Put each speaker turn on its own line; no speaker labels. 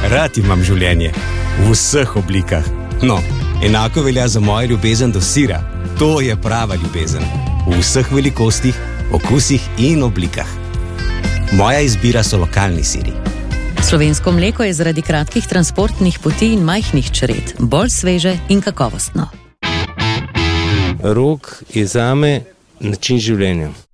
Rad imam življenje. V vseh oblikah. No, enako velja za mojo ljubezen do sira. To je prava ljubezen. V vseh velikostih, okusih in oblikah. Moja izbira so lokalni siri.
Slovensko mleko je zaradi kratkih transportnih poti in majhnih čred bolj sveže in kakovostno.
Rog je zame način življenja.